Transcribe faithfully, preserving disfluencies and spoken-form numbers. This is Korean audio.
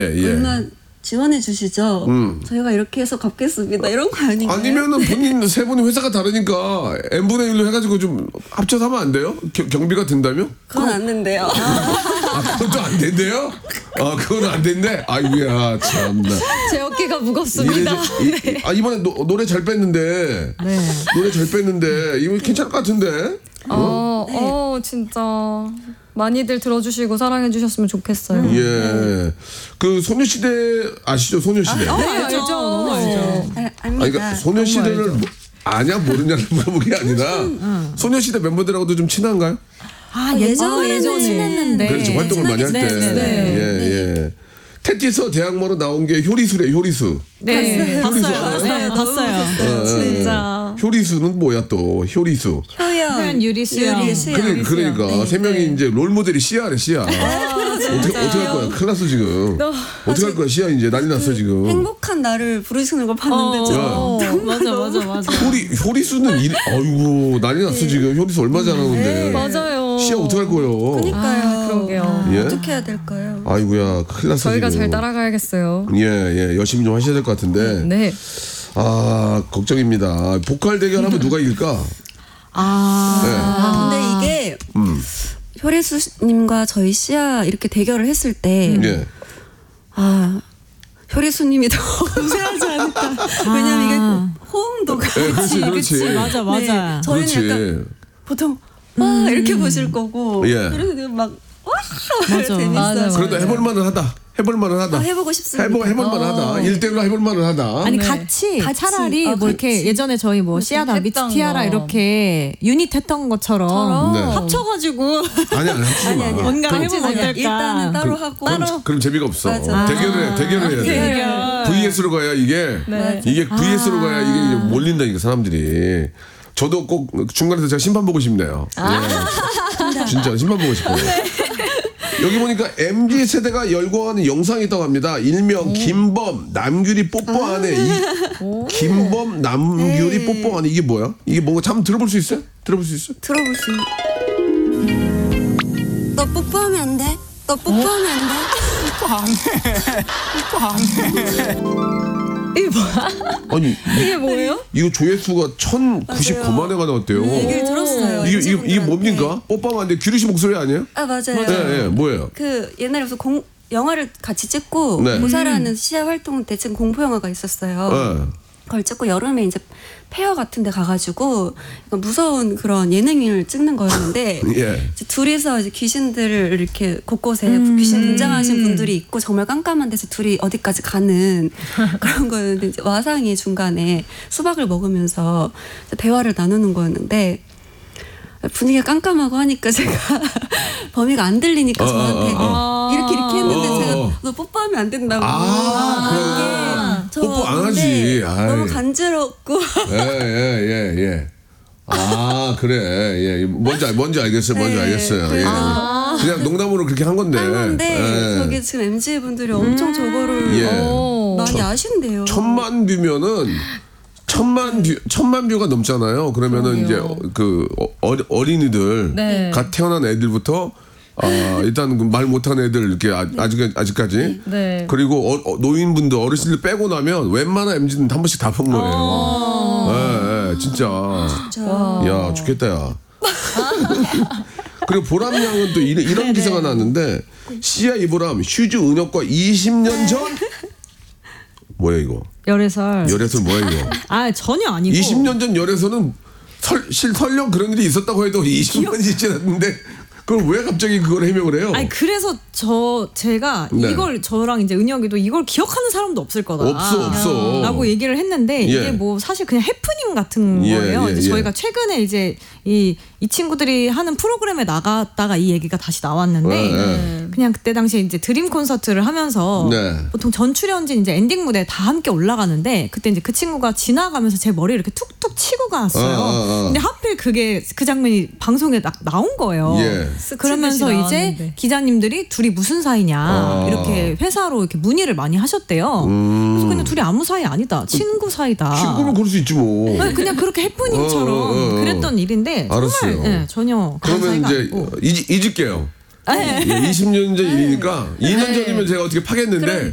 예. 얼마 지원해 주시죠. 음. 저희가 이렇게 해서 갚겠습니다. 이런 거 아닌가요? 아니면은 본인 세 분이 회사가 다르니까 n분의 일로 해가지고 좀 합쳐서 하면 안 돼요? 겨, 경비가 든다며? 그건 안 된대요. 아, 그것도 안 된대요? 아, 그건 안 된대? 아이고야, 참나. 제 어깨가 무겁습니다. 이래, 이, 네. 아, 이번에 노, 노래 잘 뺐는데. 네. 노래 잘 뺐는데. 이거 괜찮을 것 같은데? 어, 네. 어, 진짜. 많이들 들어주시고 사랑해주셨으면 좋겠어요. 예. 네. 그 소녀시대 아시죠? 소녀시대. 아, 네, 알죠. 너무 알죠. 아, 아니, 그러니까 소녀시대를 뭐, 아냐 모르냐를 물어본 게 아니라 응. 소녀시대 멤버들하고도 좀 친한가요? 아, 예전에 예전에 친했는데. 그렇죠. 활동을 많이 할 때. 네, 네. 예, 예. 테티서 대학모로 나온 게 효리수래, 효리수. 네, 효리수 봤어요. 봤어요. 봤어요. 진짜. 효리수는 뭐야 또? 효리수. 효연, 유리수연. 그래, 그러니까 네, 세 명이 네. 이제 롤 모델이 시아래, 시아. 아, 어떻게 어떻게 할 거야? 큰일 났어 지금. 너, 어떻게 할 거야? 시아 이제 난리 났어 그 지금. 행복한 나를 부르시는 걸 봤는데 어, 저. 맞아, 맞아, 맞아. 효리 효리수는 일, 아이고 난리 났어 네. 지금. 효리수 얼마 잘하는데. 네. 맞아요. 시아 어떻게 할 거예요? 그러니까요. 아, 그러게요. 예? 어떻게 해야 될까요? 아이고야 큰일 났어 저희가 지금. 잘 따라가야겠어요. 예, 예, 열심히 좀 하셔야 될 것 같은데. 네. 아 걱정입니다. 보컬 대결하면 누가 이길까? 아, 네. 아 근데 이게 음. 효리수님과 저희 시아 이렇게 대결을 했을 때, 예. 아 효리수님이 더 우세하지 않을까. 아. 왜냐면 이게 호응도가. 네, 그렇지, 그렇지. 그치, 맞아, 맞아. 네, 저희는 그렇지. 약간 보통 와 음. 이렇게 보실 거고, 예. 효리수님은 막 와. 맞아, 재밌어요. 맞아, 그래도 해볼만은 하다. 해볼만은 하다. 아, 해보고 싶습니다. 해보 해볼만은 하다. 일 대일로 해볼만은 하다. 아니 네. 같이, 같이 차라리 아, 뭐 이렇게 같이. 예전에 저희 뭐 시아다 미치 티아라 이렇게 유닛 했던 것처럼 네. 합쳐가지고 아니 아니 합치지 마. 아니, 아니. 뭔가 그럼, 해보면 어떨까? 일단은 따로 그럼, 하고. 그럼, 따로. 그럼 재미가 없어. 맞아. 대결을 해. 대결을 해야 돼. 대결. 브이에스로 가야 이게 네. 이게 브이에스로 가야 이게 몰린다니까 사람들이. 저도 꼭 중간에서 제가 심판 보고 싶네요. 아. 예. 진짜 심판 보고 싶어요. 네. 여기 보니까 엠지 세대가 열광하는 영상이 있다고 합니다. 일명 오. 김범 남규리 뽀뽀하네. 아. 이 김범 남규리 에이. 뽀뽀하네 이게 뭐야? 이게 뭔가 참 들어볼 수 있어요? 들어볼 수 있어요? 들어볼 수 있는. 너 뽀뽀하면 안 돼? 너 뽀뽀하면 안 돼? 뽀뽀 안 해. 뽀뽀 안 해. 이게 뭐야? 아니 이게 뭐예요? 이거 조회수가 천구십구만 회가 나왔대요. 얘기를 들었어요. 이게 이게, 이게 뭡니까? 뽀뽀하면 안 돼. 규리 씨 목소리 아니에요? 아 맞아요. 네, 네, 뭐예요? 그 옛날에 무슨 공 영화를 같이 찍고 네. 고사라는 시야 활동 때 찍은 공포 영화가 있었어요. 네. 그걸 찍고 여름에 이제 페어 같은 데 가가지고 무서운 그런 예능을 찍는 거였는데 예. 이제 둘이서 이제 귀신들을 이렇게 곳곳에 음. 귀신 등장하신 분들이 있고 정말 깜깜한 데서 둘이 어디까지 가는 그런 거였는데 이제 와상이 중간에 수박을 먹으면서 대화를 나누는 거였는데 분위기가 깜깜하고 하니까 제가 범위가 안 들리니까 저한테 어, 어, 어. 이렇게 이렇게 했는데 어, 어. 제가 너 뽀뽀하면 안 된다고 아, 하는 게 뽀뽀 안 하지. 너무 간지럽고 예예예 예, 예. 아 그래 예 뭔지 뭔지 알겠어요 뭔지 네, 알겠어요 예. 아. 그냥 농담으로 그렇게 한 건데 한 건데 예. 저기 지금 엠지 분들이 엄청 음. 저거를 예. 많이 천, 아신대요. 천만 뷰면은 천만 뷰 천만 뷰가 넘잖아요. 그러면은 그러게요. 이제 그 어, 어린이들 네. 갓 태어난 애들부터 아, 일단 그 말 못하는 애들 이렇게 아, 아직 아직까지 네. 그리고 어, 어, 노인분들 어르신들 빼고 나면 웬만한 엠지는 한 번씩 다 본 거예요. 예, 예, 진짜. 진짜. 야 죽겠다 야. 그리고 보람 양은 또 이런, 이런 기사가 나왔는데 시아 이보람 슈즈 은혁과 이십 년 전 뭐야 이거? 열애설. 열애설 뭐야 이거? 아 전혀 아니고. 이십 년 전 열애설은 설, 실 설령 그런 일이 있었다고 해도 이십 년이 지났는데 그걸 왜 갑자기 그걸 해명을 해요? 아니 그래서 저 제가 네. 이걸 저랑 이제 은혁이도 이걸 기억하는 사람도 없을 거다. 없어 없어. 라고 얘기를 했는데 예. 이게 뭐 사실 그냥 해프닝 같은 예, 거예요. 예, 이제 예. 저희가 최근에 이제 이, 이 친구들이 하는 프로그램에 나갔다가 이 얘기가 다시 나왔는데 예. 그냥 그때 당시에 이제 드림 콘서트를 하면서 네. 보통 전 출연진 이제 엔딩 무대 다 함께 올라가는데 그때 이제 그 친구가 지나가면서 제 머리를 이렇게 툭툭 치고 갔어요. 아, 아, 아. 근데 하필 그게 그 장면이 방송에 딱 나온 거예요. 예. 그러면서 이제 기자님들이 둘이 무슨 사이냐 아. 이렇게 회사로 이렇게 문의를 많이 하셨대요. 음. 그래서 그냥 둘이 아무 사이 아니다. 친구 사이다. 친구면 그럴 수 있지 뭐. 그냥 그렇게 해프닝처럼 어, 어, 어. 그랬던 일인데 알았어요. 정말 네, 전혀 그러면 이제 잊, 잊을게요. 예, 이십 년 전 일이니까 이 년 전이면 제가 어떻게 파겠는데